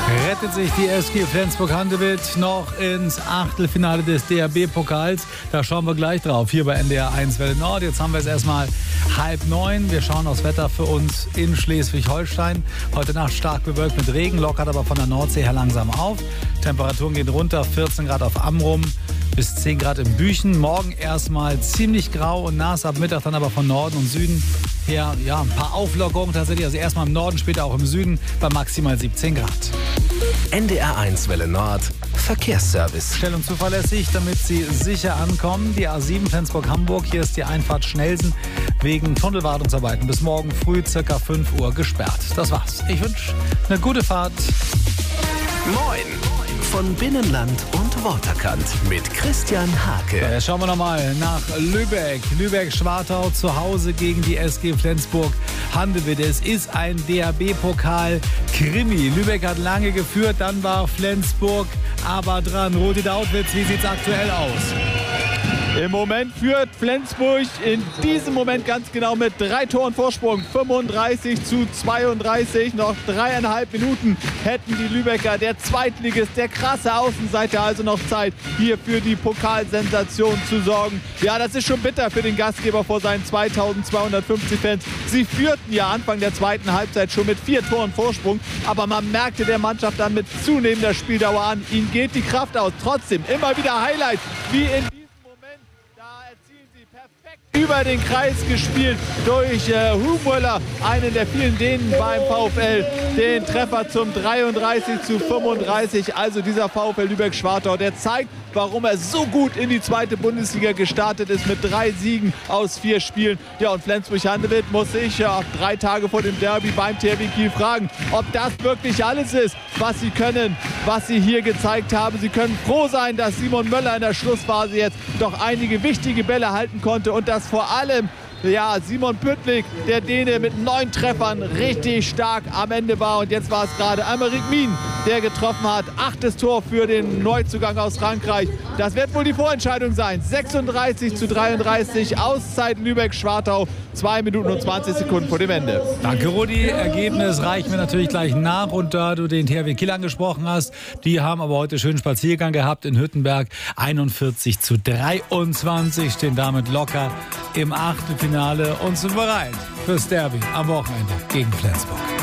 Rettet sich die SG Flensburg-Handewitt noch ins Achtelfinale des DHB-Pokals. Da schauen wir gleich drauf, hier bei NDR 1 Welle Nord. Jetzt haben wir es erstmal 8:30. Wir schauen aufs Wetter für uns in Schleswig-Holstein. Heute Nacht stark bewölkt mit Regen, lockert aber von der Nordsee her langsam auf. Temperaturen gehen runter, 14 Grad auf Amrum bis 10 Grad in Büchen. Morgen erstmal ziemlich grau und nass, ab Mittag dann aber von Norden und Süden her ein paar Auflockerungen tatsächlich. Also erstmal im Norden, später auch im Süden bei maximal 17 Grad. NDR 1 Welle Nord Verkehrsservice. Schnell und zuverlässig, damit Sie sicher ankommen. Die A7 Flensburg-Hamburg. Hier ist die Einfahrt Schnellsen wegen Tunnelwartungsarbeiten bis morgen früh ca. 5 Uhr gesperrt. Das war's. Ich wünsche eine gute Fahrt. Moin! Von Binnenland und Waterkant mit Christian Hake. Jetzt schauen wir nochmal nach Lübeck. Lübeck-Schwartau zu Hause gegen die SG Flensburg-Handewitt. Es ist ein DHB-Pokal-Krimi. Lübeck hat lange geführt, dann war Flensburg aber dran. Rudi Dautwitz, wie sieht's aktuell aus? Im Moment führt Flensburg in diesem Moment ganz genau mit 3 Toren Vorsprung. 35:32. Noch 3,5 Minuten hätten die Lübecker, der Zweitligist, der krasse Außenseiter, also noch Zeit, hier für die Pokalsensation zu sorgen. Ja, das ist schon bitter für den Gastgeber vor seinen 2250 Fans. Sie führten ja Anfang der zweiten Halbzeit schon mit 4 Toren Vorsprung. Aber man merkte der Mannschaft dann mit zunehmender Spieldauer an. Ihnen geht die Kraft aus. Trotzdem immer wieder Highlights, wie in über den Kreis gespielt durch Humöller, einen der vielen Dänen beim VfL, den Treffer zum 33:35. Also dieser VfL Lübeck-Schwartau, der zeigt, warum er so gut in die zweite Bundesliga gestartet ist mit 3 Siegen aus 4 Spielen. Ja, und Flensburg-Handewitt muss sich 3 Tage vor dem Derby beim THW Kiel fragen, ob das wirklich alles ist, was sie können, was sie hier gezeigt haben. Sie können froh sein, dass Simon Möller in der Schlussphase jetzt doch einige wichtige Bälle halten konnte und dass vor allem Simon Püttlik, der Däne mit 9 Treffern, richtig stark am Ende war. Und jetzt war es gerade Aymeric Min, der getroffen hat. 8. Tor für den Neuzugang aus Frankreich. Das wird wohl die Vorentscheidung sein. 36:33, Auszeit Lübeck-Schwartau. 2 Minuten und 20 Sekunden vor dem Ende. Danke, Rudi. Ergebnis reichen wir natürlich gleich nach. Und da du den THW Kiel angesprochen hast, die haben aber heute schönen Spaziergang gehabt in Hüttenberg. 41:23, stehen damit locker im Achtelfinale und sind bereit fürs Derby am Wochenende gegen Flensburg.